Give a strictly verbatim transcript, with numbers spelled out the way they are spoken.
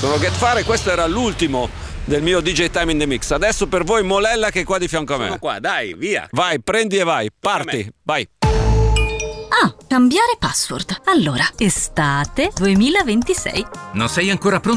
Sono Get Fare, questo era l'ultimo del mio D J Time in the Mix. Adesso per voi Molella che è qua di fianco a me. Sono qua, dai, via. Vai, prendi e vai, parti, vai. Ah, cambiare password. Allora, estate duemilaventisei. Non sei ancora pronto